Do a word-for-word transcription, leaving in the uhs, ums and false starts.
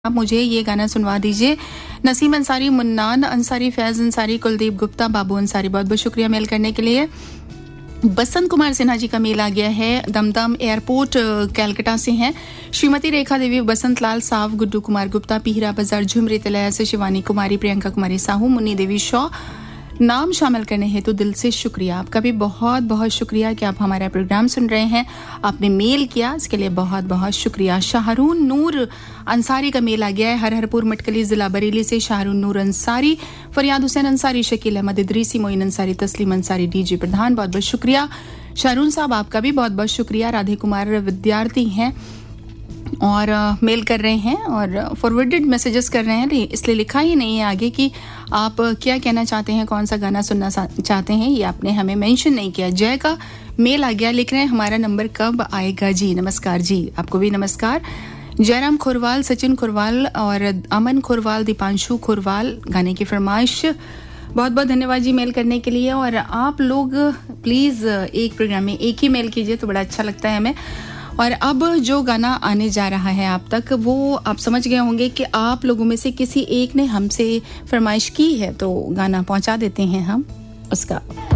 आप मुझे ये गाना सुनवा दीजिए। नसीम अंसारी, मुन्नान अंसारी, फैज अंसारी, कुलदीप गुप्ता, बाबू अंसारी, बहुत बहुत शुक्रिया मेल करने के लिए। बसंत कुमार सिन्हा जी का मेल आ गया है, दमदम एयरपोर्ट कैलकटा से हैं। श्रीमती रेखा देवी, बसंत लाल साव, गुड्डू कुमार गुप्ता, पीहरा बाजार झुमरी तलया से शिवानी कुमारी, प्रियंका कुमारी साहू, मुन्नी देवी शॉ, नाम शामिल करने हैं तो दिल से शुक्रिया। आपका भी बहुत बहुत शुक्रिया कि आप हमारा प्रोग्राम सुन रहे हैं, आपने मेल किया, इसके लिए बहुत बहुत शुक्रिया। शाहरून नूर अंसारी का मेल आ गया है, हरहरपुर मटकली जिला बरेली से। शाहरून नूर अंसारी, फरियाद हुसैन अंसारी, शकील अहमद इदरीसी, मोइन अंसारी, तस्लीम अंसारी, डीजे प्रधान, बहुत बहुत शुक्रिया। शाहरून साहब आपका भी बहुत बहुत शुक्रिया। राधे कुमार विद्यार्थी हैं और uh, मेल कर रहे हैं और फॉरवर्डेड मैसेजेस कर रहे हैं, इसलिए लिखा ही नहीं है आगे कि आप क्या कहना चाहते हैं, कौन सा गाना सुनना चाहते हैं, ये आपने हमें मेंशन नहीं किया। जय का मेल आ गया, लिख रहे हैं हमारा नंबर कब आएगा जी। नमस्कार जी, आपको भी नमस्कार। जयराम खुरवाल, सचिन खुरवाल और अमन खुरवाल, दीपांशु खुरवाल, गाने की फरमाइश, बहुत बहुत धन्यवाद जी मेल करने के लिए। और आप लोग प्लीज़ एक प्रोग्राम में एक ही मेल कीजिए तो बड़ा अच्छा लगता है हमें। और अब जो गाना आने जा रहा है आप तक, वो आप समझ गए होंगे कि आप लोगों में से किसी एक ने हमसे फरमाइश की है, तो गाना पहुंचा देते हैं हम उसका।